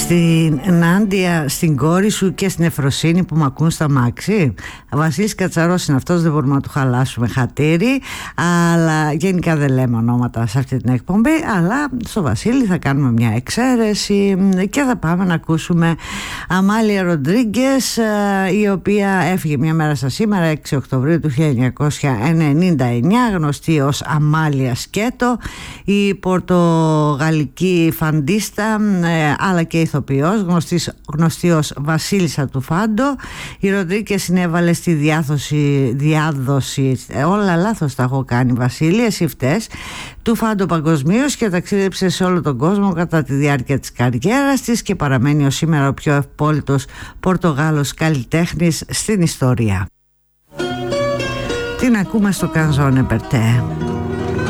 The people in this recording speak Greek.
Στην Νάντια, στην κόρη σου και στην Εφροσύνη που μ' ακούν στα μάξι. Βασίλης Κατσαρός είναι αυτός, δεν μπορούμε να του χαλάσουμε χατήρι. Αλλά γενικά δεν λέμε ονόματα σε αυτή την εκπομπή. Αλλά στο Βασίλη θα κάνουμε μια εξαίρεση και θα πάμε να ακούσουμε Αμάλια Ροντρίγκες, η οποία έφυγε μια μέρα στα σήμερα, 6 Οκτωβρίου του 1999, γνωστή ως Αμάλια Σκέτο, η πορτογαλική φαντίστα αλλά και ηθοποιός, γνωστή ως Βασίλισσα του Φάντο. Η Ροντρίγκες συνέβαλε στη διάδοση, όλα λάθος τα έχω κάνει Βασίλη, εσύ φταίς, του Φάντο παγκοσμίως και ταξίδεψε σε όλο τον κόσμο κατά τη διάρκεια της καριέρας της και παραμένει ως σήμερα ο πιο ευπόλυτος Πορτογάλος καλλιτέχνης στην ιστορία. Την ακούμε στο Κανζόνε Μπερτέ.